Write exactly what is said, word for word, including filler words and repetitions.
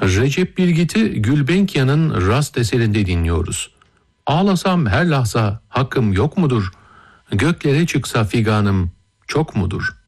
Recep Bilgit'i Gülbenkian'ın Rast eserinde dinliyoruz. Ağlasam her lahza hakkım yok mudur? Göklere çıksa figanım çok mudur?